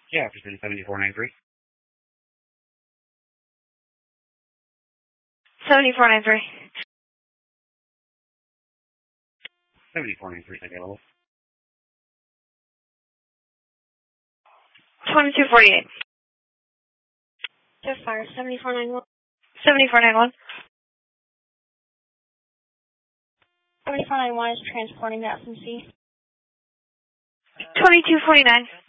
Jefferson 7493. 7493. 7493 available. 2248. Jeff Fire 7491. 7491. 7491 is transporting that from C. 2249.